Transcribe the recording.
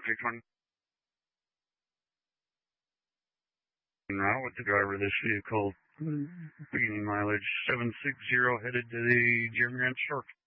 320. Now with the driver of this vehicle, beginning mileage 760 headed to the Jeremy Ranch Store.